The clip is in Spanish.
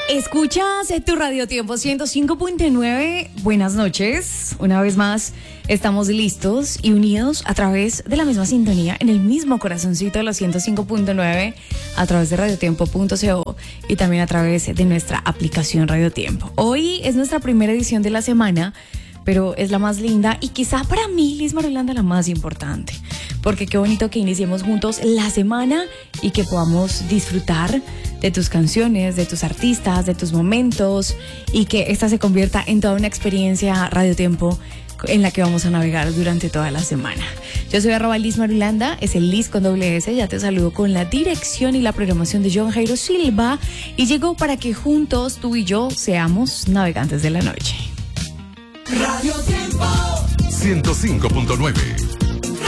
Escuchas tu Radio Tiempo 105.9. Buenas noches. Una vez más, estamos listos y unidos a través de la misma sintonía, en el mismo corazoncito de los 105.9, a través de radiotiempo.co y también a través de nuestra aplicación Radio Tiempo. Hoy es nuestra primera edición de la semana, pero es la más linda y quizá para mí, Liz Marulanda, la más importante. Porque qué bonito que iniciemos juntos la semana y que podamos disfrutar de tus canciones, de tus artistas, de tus momentos, y que esta se convierta en toda una experiencia Radio Tiempo en la que vamos a navegar durante toda la semana. Yo soy @Liz Marulanda, es el Liz con doble S. Ya te saludo con la dirección y la programación de John Jairo Silva, y llegó para que juntos tú y yo seamos navegantes de la noche. Radio Tiempo 105.9.